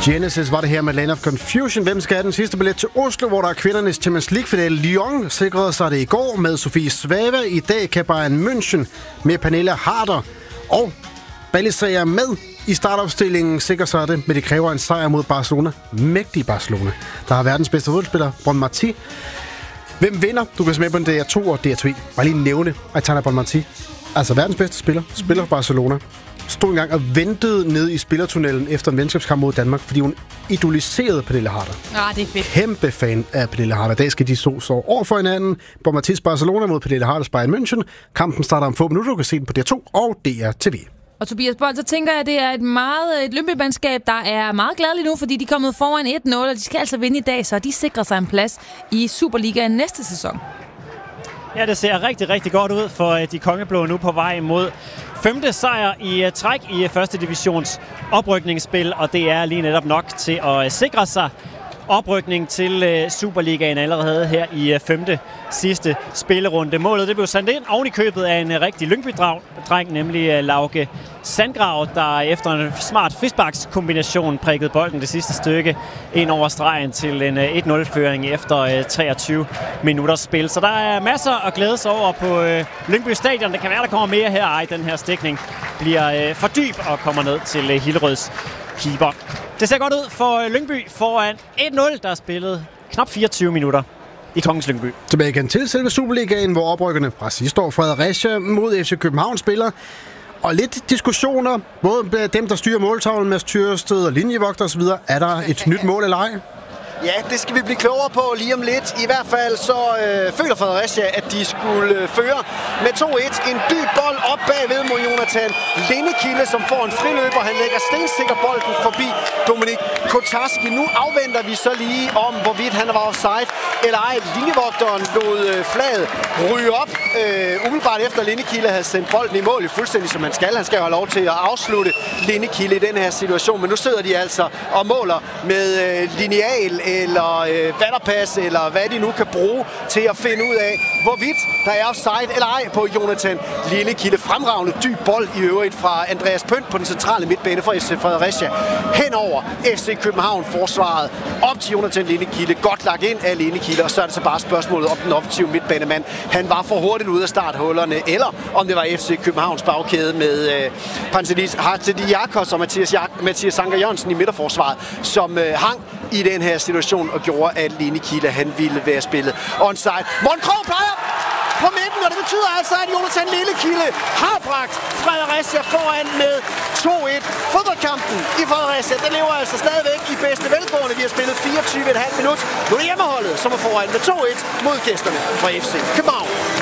Genesis var det her med Land of Confusion. Hvem skal have den sidste billet til Oslo, hvor der er kvindernes Champions League-finale? Lyon sikrede sig det i går med Sofie Svave. I dag kan Bayern München med Pernille Harder og Balisager med i startopstillingen sikrer sig det, men det kræver en sejr mod Barcelona. Mægtig Barcelona, der har verdens bedste fodboldspiller, Bonmati. Hvem vinder? Du kan se med på en DR2 og DR2. Bare lige nævne Aitana Bonmati. Altså verdens bedste spiller for Barcelona. Stod engang og ventede ned i spillertunnelen efter en venskabskamp mod Danmark, fordi hun idoliserede Pernille Harder. Det er fedt. Kæmpe fan af Pernille Harder. I dag skal de så over for hinanden. Bonmatis Barcelona mod Pernille Harders Bayern München. Kampen starter om få minutter. Du kan se den på DR2 og DR TV. Og Tobias Bold, så tænker jeg, at det er et Lyngby-mandskab, der er meget glade lige nu, fordi de er kommet foran 1-0, og de skal altså vinde i dag, så de sikrer sig en plads i Superligaen næste sæson. Ja, det ser rigtig, rigtig godt ud for de kongeblå nu på vej mod 5. sejr i træk i 1. divisions oprykningsspil, og det er lige netop nok til at sikre sig oprykning til Superligaen allerede her i 5. sidste spillerunde. Målet det blev sendt ind oven i købet af en rigtig Lyngby-dreng, nemlig Lauke Sandgrav, der efter en smart frisparkskombination prikkede bolden det sidste stykke ind over stregen til en 1-0-føring efter 23 minutters spil. Så der er masser at glæde sig over på Lyngby Stadion. Det kan være, der kommer mere her. Den her stikning bliver for dyb og kommer ned til Hillerøds keeper. Det ser godt ud for Lyngby foran 1-0, der er spillet knap 24 minutter i Kongens Lyngby. Tilbage igen til selve Superligaen, hvor oprykkerne fra sidste år Fredericia mod FC København spiller. Og lidt diskussioner, både dem, der styrer måltavlen, Mads Thyrested og linjevogter osv. Er der et nyt mål eller ej? Ja, det skal vi blive klogere på lige om lidt. I hvert fald så føler Fredericia, at de skulle føre med 2-1. En dyb bold op bagved mod Jonathan Lindekilde, som får en friløber. Han lægger stensikker bolden forbi Dominik Kotarski. Nu afventer vi så lige om, hvorvidt han var offside eller ej. Linjevogteren lod flaget ryge op. Umiddelbart efter Lindekilde havde sendt bolden i mål, fuldstændig som han skal. Han skal have lov til at afslutte Lindekilde i den her situation. Men nu sidder de altså og måler med lineal eller vatterpas, eller hvad de nu kan bruge til at finde ud af, hvorvidt der er offside eller ej på Jonathan Lindekilde. Fremragende dyb bold i øvrigt fra Andreas Pønt på den centrale midtbane for FC Fredericia. Henover FC København forsvaret op til Jonathan Lindekilde. Godt lagt ind af Lindekilde, og så er det så bare spørgsmålet om den offensive midtbanemand. Han var for hurtigt ude af starthullerne, eller om det var FC Københavns bagkæde med Pantelis Hartediakos og Mathias Sanker Jørgensen i midterforsvaret, som hang i den her situation og gjorde, at Lindekilde han ville være spillet onside. Morten Krogh plejer på midten, og det betyder altså, at Jonathan Lindekilde har bragt Fredericia foran med 2-1. Fodboldkampen i Fredericia, den lever altså stadigvæk i bedste velgående. Vi har spillet 24,5 minutter. Nu er det hjemmeholdet, som er foran med 2-1 mod gæsterne fra FC København.